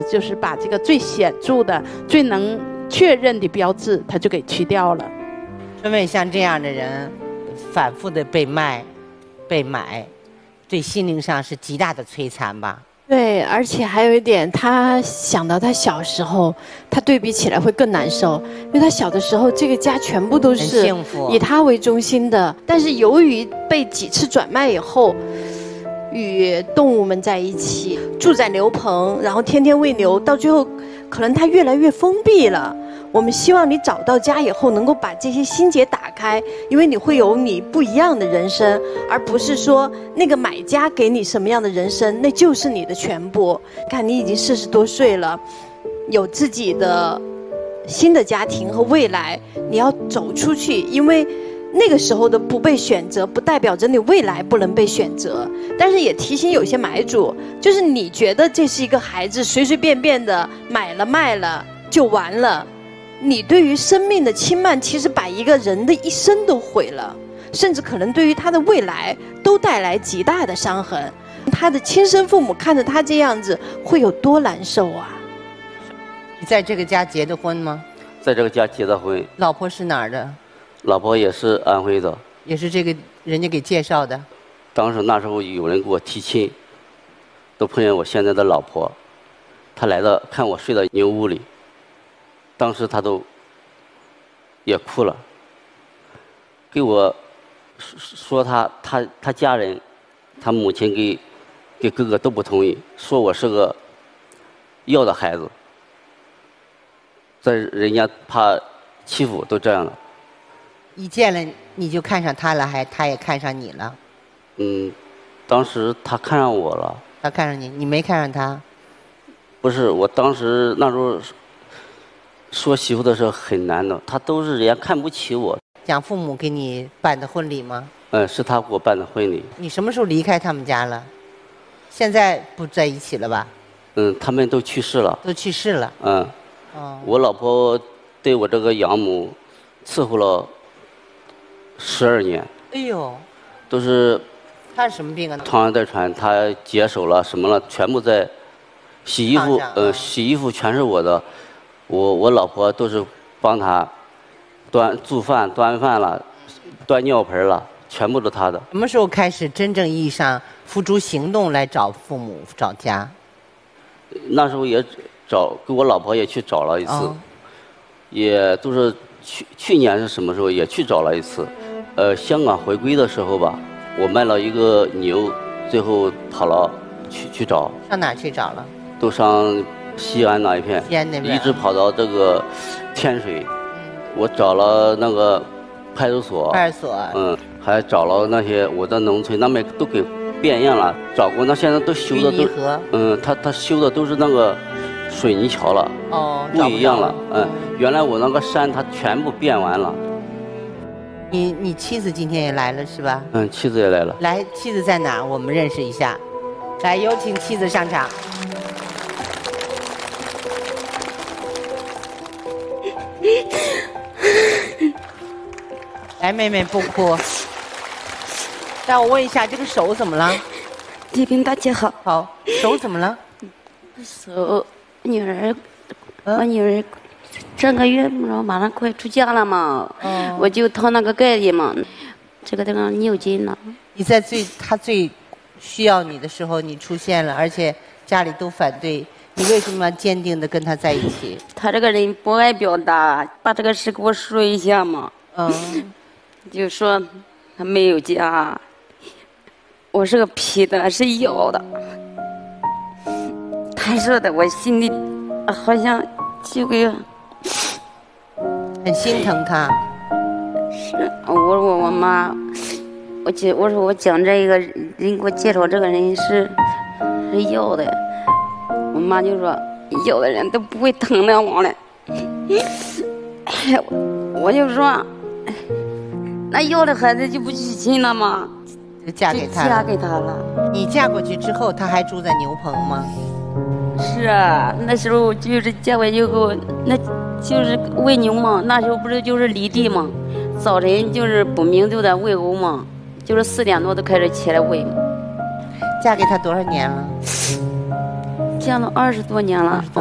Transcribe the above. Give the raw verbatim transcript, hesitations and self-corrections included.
就是把这个最显著的、最能确认的标志，他就给去掉了。 春妹像这样的人，反复的被卖、被买，对心灵上是极大的摧残吧？ 对，而且还有一点，他想到他小时候，他对比起来会更难受，因为他小的时候这个家全部都是以他为中心的，但是由于被几次转卖以后，与动物们在一起，住在牛棚，然后天天喂牛，到最后可能他越来越封闭了。我们希望你找到家以后，能够把这些心结打开，因为你会有你不一样的人生，而不是说那个买家给你什么样的人生，那就是你的全部。看你已经四十多岁了，有自己的新的家庭和未来，你要走出去，因为那个时候的不被选择，不代表着你未来不能被选择。但是也提醒有些买主，就是你觉得这是一个孩子，随随便便的买了卖了就完了。你对于生命的轻慢，其实把一个人的一生都毁了，甚至可能对于他的未来都带来极大的伤痕。他的亲生父母看着他这样子，会有多难受啊！ 你在这个家结的婚吗？ 在这个家结的婚。 老婆是哪儿的？ 老婆也是安徽的。 也是这个人家给介绍的？ 当时那时候有人给我提亲，都碰见我现在的老婆，她来到看我睡到牛屋里。当时他都也哭了，给我说他他他家人，他母亲给给哥哥都不同意，说我是个要的孩子，在人家怕欺负都这样了。 一见了你就看上他了，还他也看上你了？ 嗯，当时他看上我了。 他看上你，你没看上他？ 不是，我当时那时候。说媳妇的时候很难的，他都是人家看不起我。 蒋父母给你办的婚礼吗？ 嗯，是他给我办的婚礼。 你什么时候离开他们家了？现在不在一起了吧？ 嗯，他们都去世了。 都去世了。 嗯。哦。我老婆对我这个养母伺候了十二年。 哎呦。 都是。 他是什么病啊？ 汤阳带传，他解手了什么了，全部在洗衣服，呃，洗衣服全是我的。我我老婆都是帮他端做饭、端饭了、端尿盆了，全部都他的。 什么时候开始真正意义上付诸行动来找父母、找家？ 那时候也找，跟我老婆也去找了一次，哦、也都是去去年是什么时候也去找了一次。呃，香港回归的时候吧，我卖了一个牛，最后跑了去去找。 上哪去找了？ 都上。西安那一片， 西安那边一直跑到这个天水，嗯、我找了那个派出所， 派出所， 嗯，还找了那些我的农村，那边都给变样了，找过，那现在都修的都，嗯，他他修的都是那个水泥桥了， 哦， 不一样了，嗯，原来我那个山它全部变完了。 你你妻子今天也来了是吧？ 嗯，妻子也来了。 来，妻子在哪？我们认识一下，来，有请妻子上场。来，妹妹不哭。让我问一下，这个手怎么了？ 这边大家好。 好，手怎么了？ 手，女儿，嗯、我女儿这个月然后马上快出嫁了嘛，嗯、我就掏那个钙子嘛，这个地方尿筋了。 你在最他最需要你的时候，你出现了，而且家里都反对。你为什么坚定的跟他在一起？ 他这个人不爱表达，把这个事给我说一下嘛。嗯，就说他没有家，我是个皮的，是咬的。他说的，我心里好像就给很心疼他。 是，我说我妈，我讲我说我讲这个人给我介绍这个人是是要的。我妈就说有的人都不会疼的我嘞，我就说那要的孩子就不娶亲了吗？ 就嫁给他了。 嫁给他了。 你嫁过去之后，他还住在牛棚吗？ 是啊，那时候就是嫁过去以后，那就是喂牛嘛。那时候不是就是犁地嘛，早晨就是不明就得喂牛嘛，就是四点多都开始起来喂嘛。 嫁给他多少年了？ 见了二十多年了。